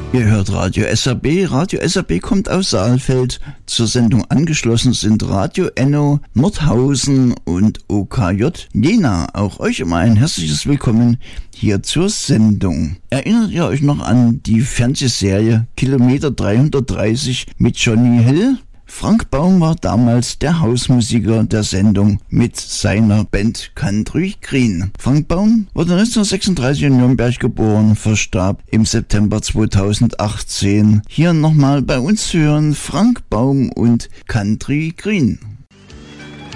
Ihr hört Radio SRB. Radio SRB kommt aus Saalfeld. Zur Sendung angeschlossen sind Radio Enno, Nordhausen und OKJ Jena. Auch euch immer ein herzliches Willkommen hier zur Sendung. Erinnert ihr euch noch an die Fernsehserie Kilometer 330 mit Johnny Hill? Frank Baum war damals der Hausmusiker der Sendung mit seiner Band Country Green. Frank Baum wurde 1936 in Nürnberg geboren, verstarb im September 2018. Hier nochmal bei uns zu hören Frank Baum und Country Green.